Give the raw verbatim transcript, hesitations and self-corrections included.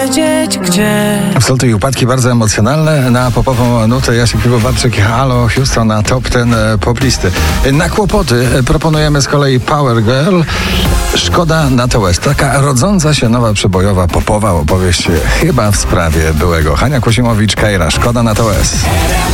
wiedzieć gdzie. Wzloty i upadki bardzo emocjonalne. Na popową nutę Jasiek Piwowarczyk, Halo Houston na top ten pop listy. Na kłopoty proponujemy z kolei Power Girl. Szkoda na to West. Taka rodząca się nowa przebojowa popowa opowieść chyba w sprawie byłego Hania Kłosimo-Kajra. Szkoda na to West.